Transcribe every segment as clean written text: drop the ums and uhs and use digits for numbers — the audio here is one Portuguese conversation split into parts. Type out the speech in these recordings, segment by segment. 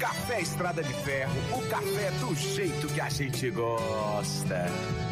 Café Estrada de Ferro, o café do jeito que a gente gosta.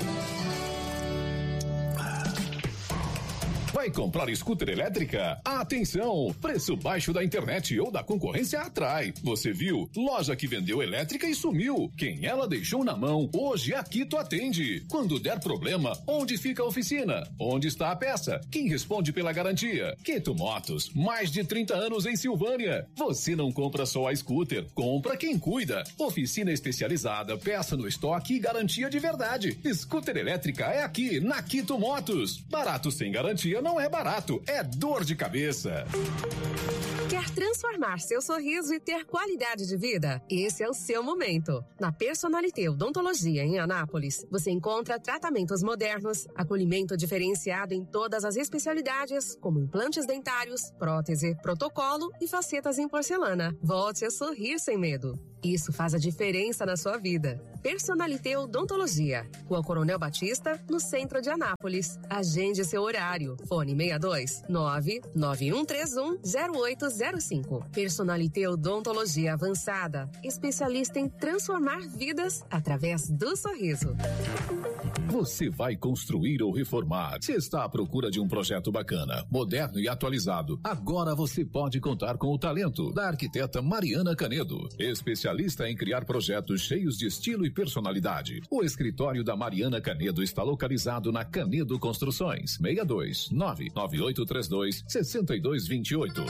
Vai comprar scooter elétrica? Atenção! Preço baixo da internet ou da concorrência atrai. Você viu? Loja que vendeu elétrica e sumiu. Quem ela deixou na mão, hoje a Quito atende. Quando der problema, onde fica a oficina? Onde está a peça? Quem responde pela garantia? Quito Motos, mais de 30 anos em Silvânia. Você não compra só a scooter, compra quem cuida. Oficina especializada, peça no estoque e garantia de verdade. Scooter elétrica é aqui, na Quito Motos. Barato sem garantia não é barato, é dor de cabeça. Quer transformar seu sorriso e ter qualidade de vida? Esse é o seu momento. Na Personalité Odontologia em Anápolis, você encontra tratamentos modernos, acolhimento diferenciado em todas as especialidades, como implantes dentários, prótese, protocolo e facetas em porcelana. Volte a sorrir sem medo. Isso faz a diferença na sua vida. Personalité Odontologia, Rua Coronel Batista, no centro de Anápolis. Agende seu horário. Fone 62 99131 0805. Personalité Odontologia Avançada, especialista em transformar vidas através do sorriso. Você vai construir ou reformar? Se está à procura de um projeto bacana, moderno e atualizado, agora você pode contar com o talento da arquiteta Mariana Canedo, especialista em criar projetos cheios de estilo e personalidade. O escritório da Mariana Canedo está localizado na Canedo Construções, 62 99832 6228.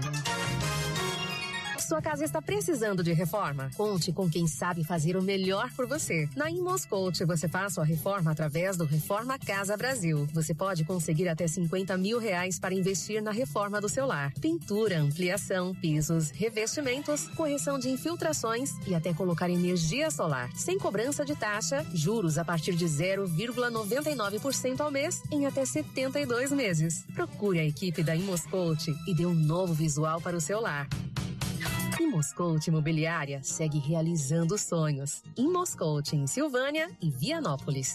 Sua casa está precisando de reforma? Conte com quem sabe fazer o melhor por você. Na Imoscout, você faz sua reforma através do Reforma Casa Brasil. Você pode conseguir até R$50 mil para investir na reforma do seu lar. Pintura, ampliação, pisos, revestimentos, correção de infiltrações e até colocar energia solar. Sem cobrança de taxa, juros a partir de 0,99% ao mês em até 72 meses. Procure a equipe da Imoscout e dê um novo visual para o seu lar. Imoscout Imobiliária segue realizando sonhos. Imoscout em Silvânia e Vianópolis.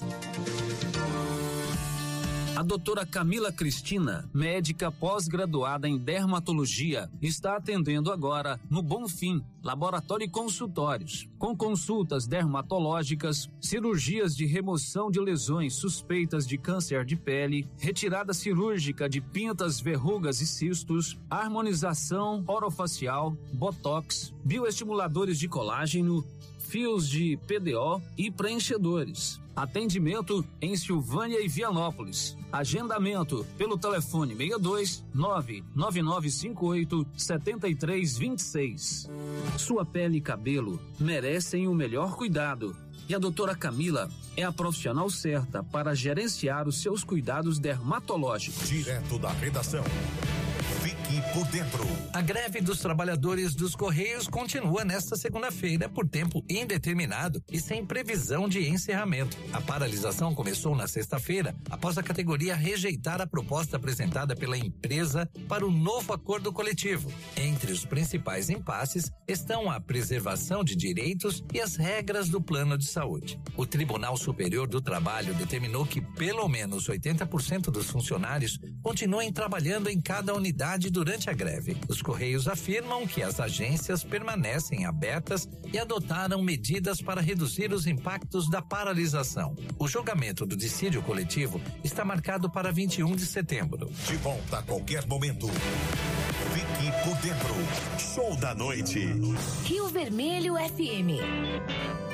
A doutora Camila Cristina, médica pós-graduada em dermatologia, está atendendo agora no Bonfim, laboratório e consultórios, com consultas dermatológicas, cirurgias de remoção de lesões suspeitas de câncer de pele, retirada cirúrgica de pintas, verrugas e cistos, harmonização orofacial, botox, bioestimuladores de colágeno, fios de PDO e preenchedores. Atendimento em Silvânia e Vianópolis. Agendamento pelo telefone 62 99958 7326. Sua pele e cabelo merecem o melhor cuidado. E a doutora Camila é a profissional certa para gerenciar os seus cuidados dermatológicos. Direto da redação. Fique por dentro. A greve dos trabalhadores dos Correios continua nesta segunda-feira por tempo indeterminado e sem previsão de encerramento. A paralisação começou na sexta-feira, após a categoria rejeitar a proposta apresentada pela empresa para o novo acordo coletivo. Entre os principais impasses estão a preservação de direitos e as regras do plano de saúde. O Tribunal Superior do Trabalho determinou que pelo menos 80% dos funcionários continuem trabalhando em cada unidade durante a greve. Os Correios afirmam que as agências permanecem abertas e adotaram medidas para reduzir os impactos da paralisação. O julgamento do dissídio coletivo está marcado para 21 de setembro. De volta a qualquer momento. Fique por dentro. Show da noite. Rio Vermelho FM.